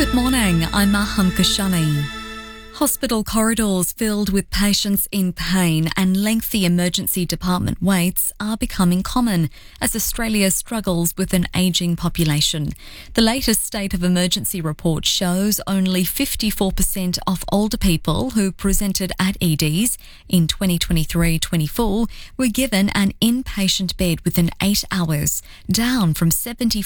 Good morning, I'm Maham Kashani. Hospital corridors filled with patients in pain and lengthy emergency department waits are becoming common as Australia struggles with an ageing population. The latest State of Emergency report shows only 54% of older people who presented at EDs in 2023-24 were given an inpatient bed within 8 hours, down from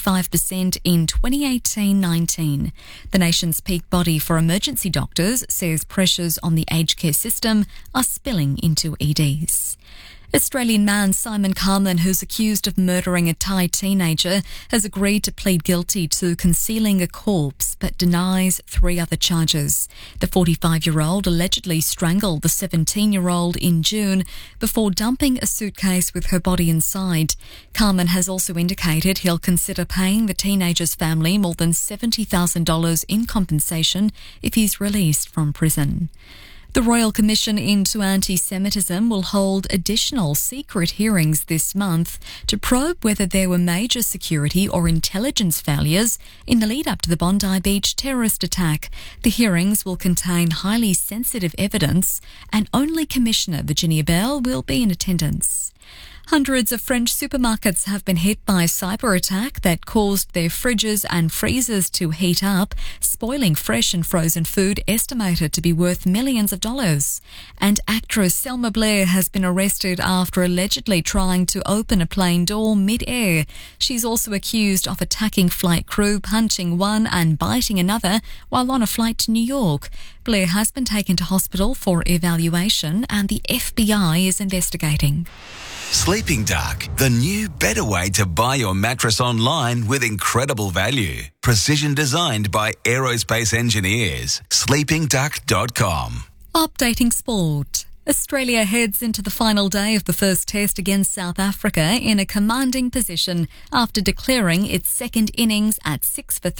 75% in 2018-19. The nation's peak body for emergency doctors says pressures on the aged care system are spilling into EDs. Australian man Simon Carman, who's accused of murdering a Thai teenager, has agreed to plead guilty to concealing a corpse but denies 3 other charges. The 45-year-old allegedly strangled the 17-year-old in June before dumping a suitcase with her body inside. Carman has also indicated he'll consider paying the teenager's family more than $70,000 in compensation if he's released from prison. The Royal Commission into Anti-Semitism will hold additional secret hearings this month to probe whether there were major security or intelligence failures in the lead-up to the Bondi Beach terrorist attack. The hearings will contain highly sensitive evidence, and only Commissioner Virginia Bell will be in attendance. Hundreds of French supermarkets have been hit by a cyber attack that caused their fridges and freezers to heat up, spoiling fresh and frozen food estimated to be worth millions of dollars. And actress Selma Blair has been arrested after allegedly trying to open a plane door mid-air. She's also accused of attacking flight crew, punching one and biting another while on a flight to New York. Blair has been taken to hospital for evaluation and the FBI is investigating. Sleeping Duck, the new, better way to buy your mattress online with incredible value. Precision designed by aerospace engineers. sleepingduck.com. Updating sport. Australia heads into the final day of the first test against South Africa in a commanding position after declaring its second innings at 6 for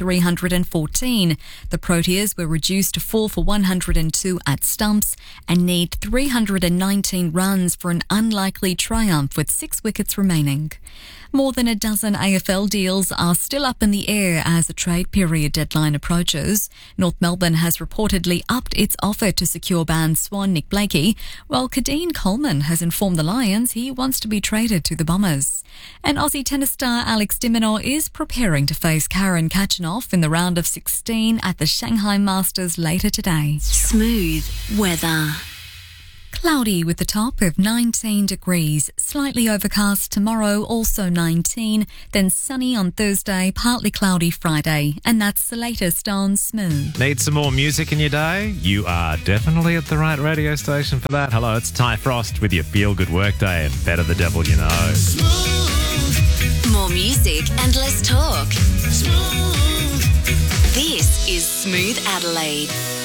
314. The Proteas were reduced to 4 for 102 at stumps and need 319 runs for an unlikely triumph with 6 wickets remaining. More than a dozen AFL deals are still up in the air as the trade period deadline approaches. North Melbourne has reportedly upped its offer to secure banned Swan Nick Blakey, while Kadeen Coleman has informed the Lions he wants to be traded to the Bombers. And Aussie tennis star Alex de Minaur is preparing to face Karen Khachanov in the round of 16 at the Shanghai Masters later today. Smooth weather. Cloudy with a top of 19 degrees, slightly overcast tomorrow, also 19, then sunny on Thursday, partly cloudy Friday. And that's the latest on Smooth. Need some more music in your day? You are definitely at the right radio station for that. Hello, it's Ty Frost with your Feel Good Workday and Better the Devil You Know. More music and less talk. This is Smooth Adelaide.